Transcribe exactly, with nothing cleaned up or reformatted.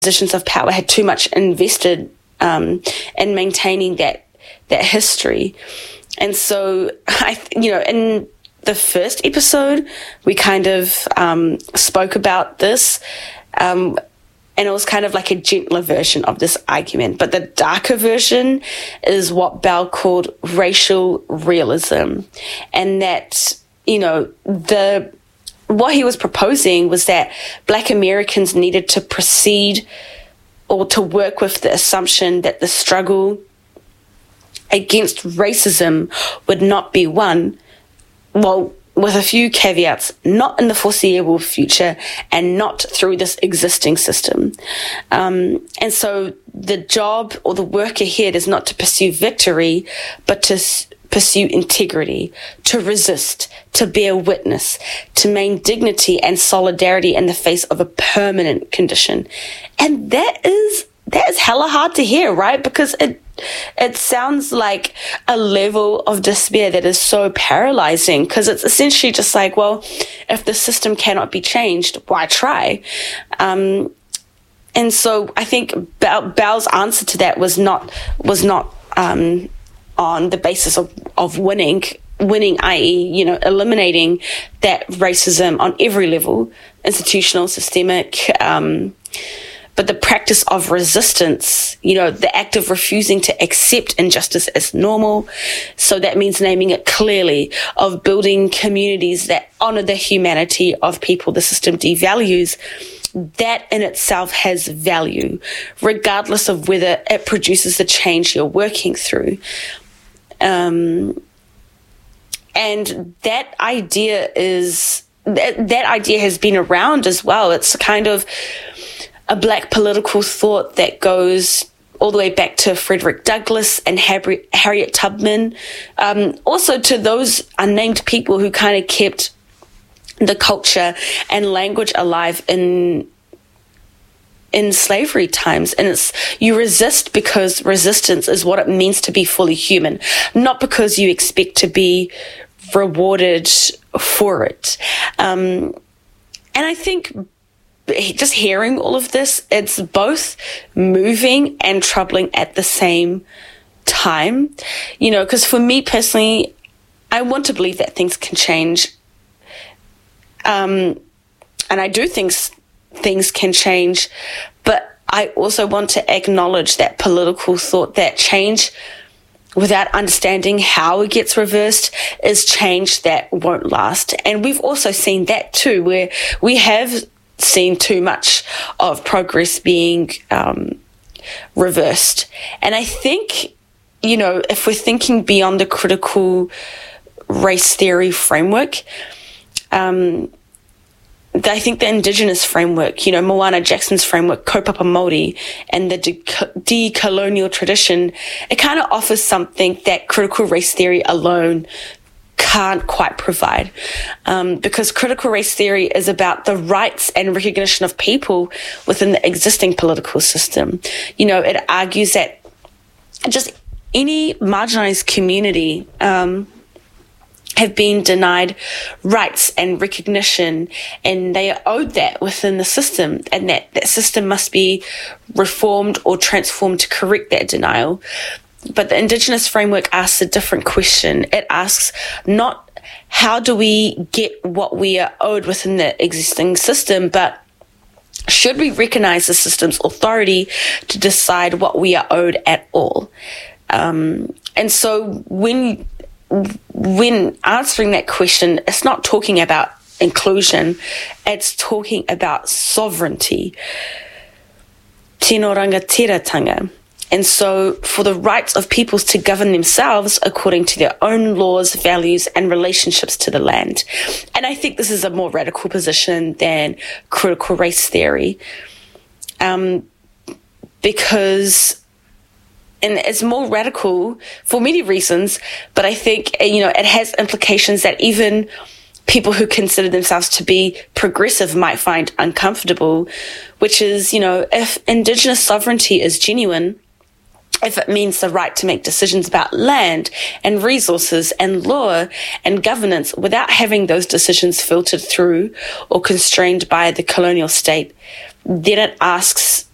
positions of power had too much invested um, in maintaining that that history. And so, I, you know, in the first episode, we kind of um, spoke about this, um, and it was kind of like a gentler version of this argument. But the darker version is what Bell called racial realism, and that, you know, the what he was proposing was that Black Americans needed to proceed or to work with the assumption that the struggle against racism would not be won, well, with a few caveats, not in the foreseeable future and not through this existing system. Um, and so the job or the work ahead is not to pursue victory, but to s- pursue integrity, to resist, to bear witness, to maintain dignity and solidarity in the face of a permanent condition. And that is that is hella hard to hear, right? Because it it sounds like a level of despair that is so paralyzing, because it's essentially just like, well, if the system cannot be changed, why try? Um, and so I think Bell, Bell's answer to that was not was not um, on the basis of, of winning, winning, that is, you know, eliminating that racism on every level, institutional, systemic, um, but the practice of resistance, you know, the act of refusing to accept injustice as normal. So that means naming it clearly, of building communities that honor the humanity of people the system devalues. That in itself has value, regardless of whether it produces the change you're working through. Um, and that idea is, that, that idea has been around as well. It's kind of a Black political thought that goes all the way back to Frederick Douglass and Harriet, Harriet Tubman, um, also to those unnamed people who kind of kept the culture and language alive in in slavery times. And it's, you resist because resistance is what it means to be fully human, not because you expect to be rewarded for it. Um, and I think just hearing all of this, it's both moving and troubling at the same time, you know, because for me personally, I want to believe that things can change. Um, and I do think things can change, but I also want to acknowledge that political thought that change without understanding how it gets reversed is change that won't last. And we've also seen that too, where we have seen too much of progress being um, reversed. And I think, you know, if we're thinking beyond the critical race theory framework, um, I think the Indigenous framework, you know, Moana Jackson's framework, Kaupapa Māori, and the de- decolonial tradition, it kind of offers something that critical race theory alone can't quite provide. Um, because critical race theory is about the rights and recognition of people within the existing political system. You know, it argues that just any marginalized community, um, have been denied rights and recognition, and they are owed that within the system, and that that system must be reformed or transformed to correct that denial. But the Indigenous framework asks a different question. It asks not how do we get what we are owed within the existing system, but should we recognize the system's authority to decide what we are owed at all? Um, and so when when answering that question, it's not talking about inclusion, it's talking about sovereignty. Tino rangatiratanga. And so for the rights of peoples to govern themselves according to their own laws, values, and relationships to the land. And I think this is a more radical position than critical race theory. Um, because And it's more radical for many reasons, but I think, you know, it has implications that even people who consider themselves to be progressive might find uncomfortable, which is, you know, if Indigenous sovereignty is genuine, if it means the right to make decisions about land and resources and law and governance without having those decisions filtered through or constrained by the colonial state, then it asks